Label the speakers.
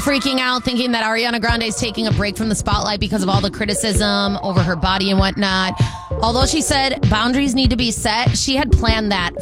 Speaker 1: freaking out, thinking that Ariana Grande is taking a break from the spotlight because of all the criticism over her body and whatnot. Although she said boundaries need to be set, she had planned that